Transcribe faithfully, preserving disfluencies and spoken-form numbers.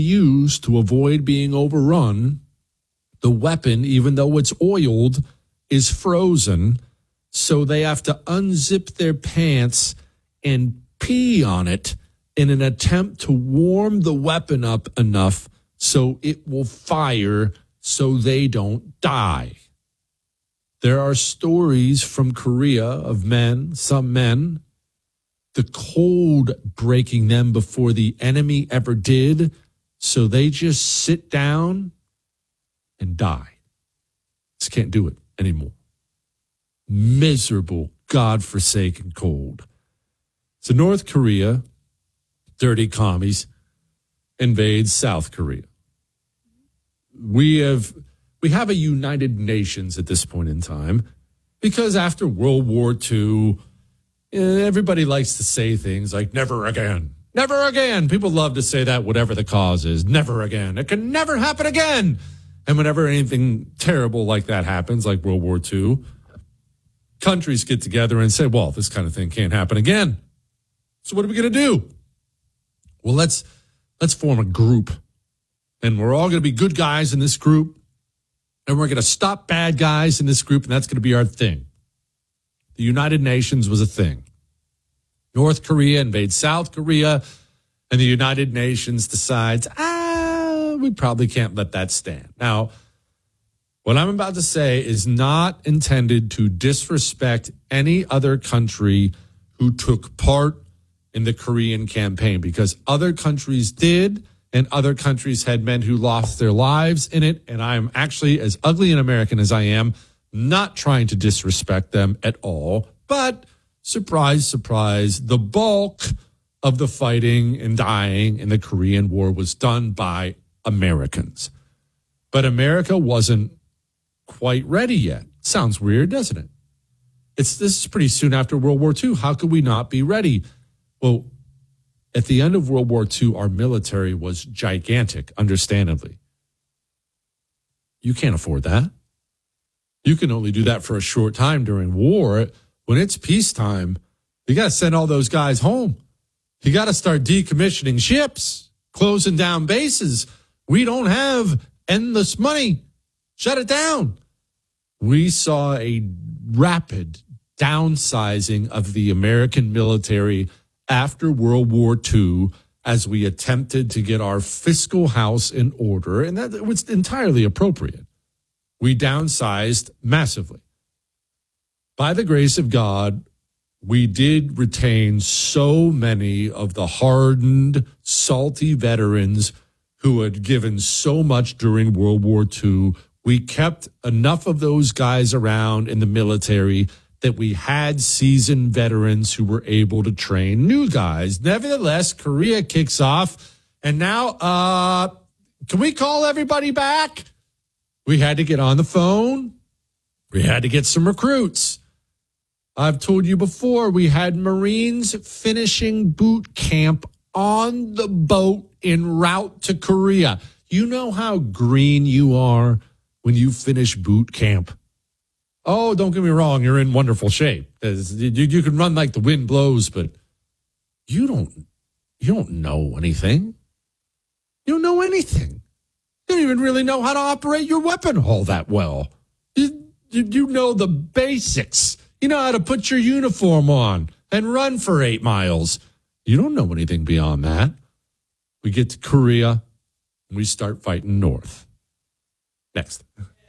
used to avoid being overrun. The weapon, even though it's oiled, is frozen. So they have to unzip their pants and pee on it in an attempt to warm the weapon up enough so it will fire so they don't die. There are stories from Korea of men, some men, the cold breaking them before the enemy ever did, so they just sit down and die. Just can't do it anymore. Miserable, God-forsaken cold. So North Korea, dirty commies, invades South Korea. We have we have a United Nations at this point in time because after World War Two, everybody likes to say things like never again, never again. People love to say that whatever the cause is, never again. It can never happen again. And whenever anything terrible like that happens, like World War Two, countries get together and say, well, this kind of thing can't happen again. So what are we going to do? Well, let's let's form a group. And we're all going to be good guys in this group. And we're going to stop bad guys in this group. And that's going to be our thing. The United Nations was a thing. North Korea invades South Korea. And the United Nations decides, ah, we probably can't let that stand. Now, what I'm about to say is not intended to disrespect any other country who took part in the Korean campaign, because other countries did, and other countries had men who lost their lives in it. And I'm actually, as ugly an American as I am, not trying to disrespect them at all. But surprise, surprise, the bulk of the fighting and dying in the Korean War was done by Americans. But America wasn't quite ready yet. Sounds weird, doesn't it? It's this is pretty soon after World War Two. How could we not be ready? Well, at the end of World War Two, our military was gigantic, understandably. You can't afford that. You can only do that for a short time during war. When it's peacetime, you got to send all those guys home. You got to start decommissioning ships, closing down bases. We don't have endless money. Shut it down. We saw a rapid downsizing of the American military after World War Two as we attempted to get our fiscal house in order, and that was entirely appropriate. We downsized massively. By the grace of God, we did retain so many of the hardened, salty veterans who had given so much during World War Two. We kept enough of those guys around in the military that we had seasoned veterans who were able to train new guys. Nevertheless, Korea kicks off, and now, uh, can we call everybody back? We had to get on the phone. We had to get some recruits. I've told you before, we had Marines finishing boot camp on the boat en route to Korea. You know how green you are when you finish boot camp? Oh, don't get me wrong, you're in wonderful shape. You, you can run like the wind blows, but you don't you don't know anything. You don't know anything. You don't even really know how to operate your weapon all that well. You, you, you know the basics. You know how to put your uniform on and run for eight miles. You don't know anything beyond that. We get to Korea, and we start fighting north. Next.